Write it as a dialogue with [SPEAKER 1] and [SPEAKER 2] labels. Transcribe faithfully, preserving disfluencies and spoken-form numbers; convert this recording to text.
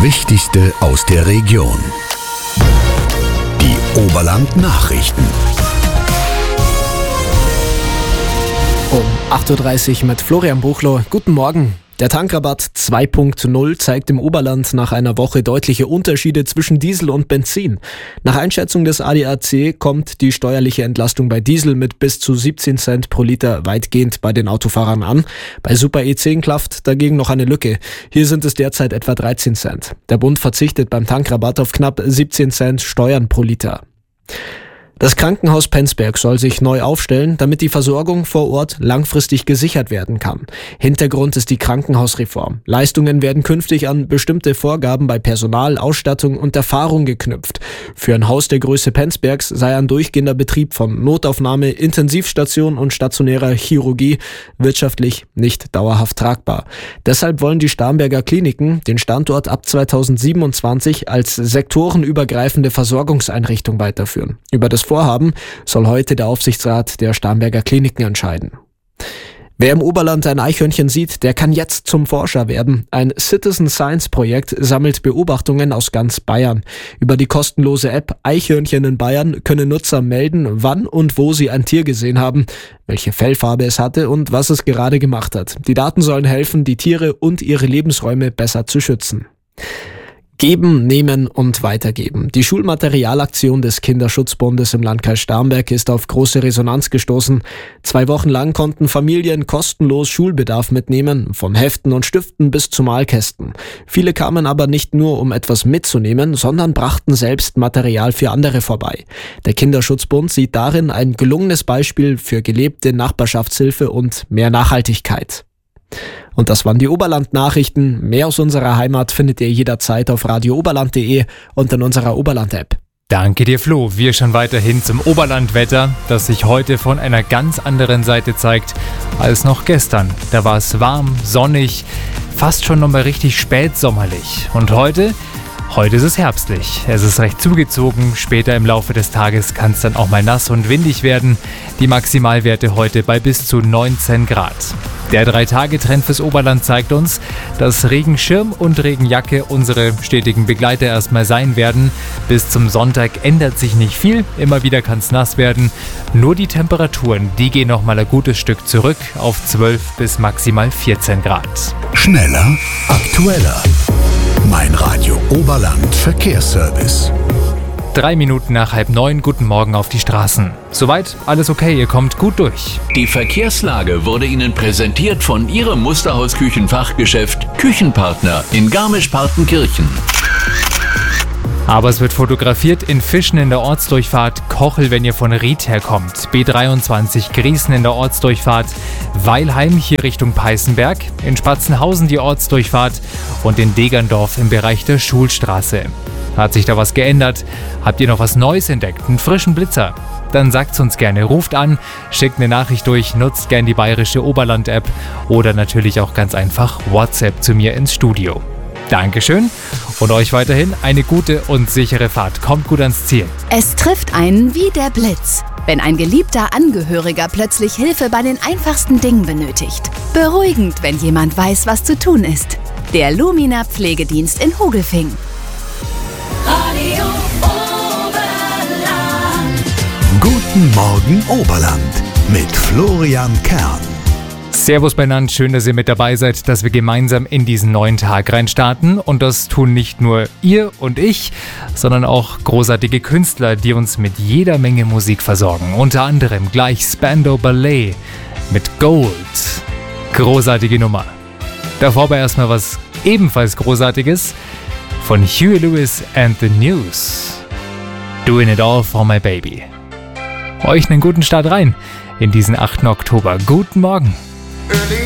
[SPEAKER 1] Wichtigste aus der Region. Die Oberland-Nachrichten.
[SPEAKER 2] Um acht Uhr dreißig mit Florian Buchloh. Guten Morgen. Der Tankrabatt zwei Punkt null zeigt im Oberland nach einer Woche deutliche Unterschiede zwischen Diesel und Benzin. Nach Einschätzung des A D A C kommt die steuerliche Entlastung bei Diesel mit bis zu siebzehn Cent pro Liter weitgehend bei den Autofahrern an. Bei Super E zehn klafft dagegen noch eine Lücke. Hier sind es derzeit etwa dreizehn Cent. Der Bund verzichtet beim Tankrabatt auf knapp siebzehn Cent Steuern pro Liter. Das Krankenhaus Penzberg soll sich neu aufstellen, damit die Versorgung vor Ort langfristig gesichert werden kann. Hintergrund ist die Krankenhausreform. Leistungen werden künftig an bestimmte Vorgaben bei Personal, Ausstattung und Erfahrung geknüpft. Für ein Haus der Größe Penzbergs sei ein durchgehender Betrieb von Notaufnahme, Intensivstation und stationärer Chirurgie wirtschaftlich nicht dauerhaft tragbar. Deshalb wollen die Starnberger Kliniken den Standort ab zweitausendsiebenundzwanzig als sektorenübergreifende Versorgungseinrichtung weiterführen. Über das Vorhaben soll heute der Aufsichtsrat der Starnberger Kliniken entscheiden. Wer im Oberland ein Eichhörnchen sieht, der kann jetzt zum Forscher werden. Ein Citizen Science Projekt sammelt Beobachtungen aus ganz Bayern. Über die kostenlose App Eichhörnchen in Bayern können Nutzer melden, wann und wo sie ein Tier gesehen haben, welche Fellfarbe es hatte und was es gerade gemacht hat. Die Daten sollen helfen, die Tiere und ihre Lebensräume besser zu schützen. Geben, nehmen und weitergeben. Die Schulmaterialaktion des Kinderschutzbundes im Landkreis Starnberg ist auf große Resonanz gestoßen. Zwei Wochen lang konnten Familien kostenlos Schulbedarf mitnehmen, von Heften und Stiften bis zu Malkästen. Viele kamen aber nicht nur, um etwas mitzunehmen, sondern brachten selbst Material für andere vorbei. Der Kinderschutzbund sieht darin ein gelungenes Beispiel für gelebte Nachbarschaftshilfe und mehr Nachhaltigkeit. Und das waren die Oberland-Nachrichten. Mehr aus unserer Heimat findet ihr jederzeit auf radio oberland punkt de und in unserer Oberland-App.
[SPEAKER 3] Danke dir, Flo. Wir schauen weiterhin zum Oberlandwetter, das sich heute von einer ganz anderen Seite zeigt als noch gestern. Da war es warm, sonnig, fast schon nochmal richtig spätsommerlich. Und heute? Heute ist es herbstlich. Es ist recht zugezogen. Später im Laufe des Tages kann es dann auch mal nass und windig werden. Die Maximalwerte heute bei bis zu neunzehn Grad. Der Drei-Tage-Trend fürs Oberland zeigt uns, dass Regenschirm und Regenjacke unsere stetigen Begleiter erstmal sein werden. Bis zum Sonntag ändert sich nicht viel. Immer wieder kann es nass werden. Nur die Temperaturen, die gehen noch mal ein gutes Stück zurück auf zwölf bis maximal vierzehn Grad.
[SPEAKER 1] Schneller, aktueller. Mein Radio Oberland Verkehrsservice.
[SPEAKER 3] Drei Minuten nach halb neun, guten Morgen auf die Straßen. Soweit alles okay, ihr kommt gut durch.
[SPEAKER 4] Die Verkehrslage wurde Ihnen präsentiert von Ihrem Musterhaus-Küchenfachgeschäft Küchenpartner in Garmisch-Partenkirchen.
[SPEAKER 3] Aber es wird fotografiert in Fischen in der Ortsdurchfahrt, Kochel, wenn ihr von Ried herkommt, B dreiundzwanzig Griesen in der Ortsdurchfahrt, Weilheim hier Richtung Peißenberg, in Spatzenhausen die Ortsdurchfahrt und in Degerndorf im Bereich der Schulstraße. Hat sich da was geändert? Habt ihr noch was Neues entdeckt? Einen frischen Blitzer? Dann sagt's uns gerne, ruft an, schickt eine Nachricht durch, nutzt gern die bayerische Oberland-App oder natürlich auch ganz einfach WhatsApp zu mir ins Studio. Dankeschön und euch weiterhin eine gute und sichere Fahrt. Kommt gut ans Ziel.
[SPEAKER 5] Es trifft einen wie der Blitz, wenn ein geliebter Angehöriger plötzlich Hilfe bei den einfachsten Dingen benötigt. Beruhigend, wenn jemand weiß, was zu tun ist. Der Lumina Pflegedienst in Hogelfing.
[SPEAKER 6] Radio Oberland.
[SPEAKER 1] Guten Morgen Oberland mit Florian Kern.
[SPEAKER 3] Servus beieinander, schön, dass ihr mit dabei seid, dass wir gemeinsam in diesen neuen Tag reinstarten. Und das tun nicht nur ihr und ich, sondern auch großartige Künstler, die uns mit jeder Menge Musik versorgen. Unter anderem gleich Spandau Ballet mit Gold. Großartige Nummer. Davor aber erstmal was ebenfalls Großartiges von Huey Lewis and the News. Doing it all for my baby. Euch einen guten Start rein in diesen achten Oktober. Guten Morgen.